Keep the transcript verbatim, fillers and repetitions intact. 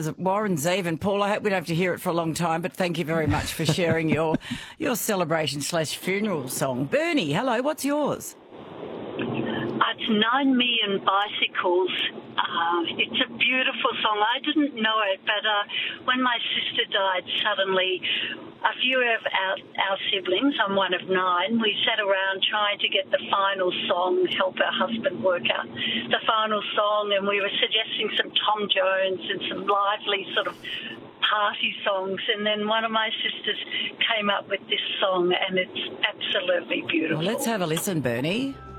Is it Warren Zevon? Paul, I hope we don't have to hear it for a long time, but thank you very much for sharing your your celebration slash funeral song. Bernie, hello, what's yours? It's Nine Million Bicycles. Uh, it's a beautiful song. I didn't know it, but uh, when my sister died suddenly, a few of our, our siblings, I'm one of nine, we sat around trying to get the final song, help our husband work out the final song, and we were suggesting some Tom Jones and some lively sort of party songs, and then one of my sisters came up with this song, and it's absolutely beautiful. Well, let's have a listen, Bernie.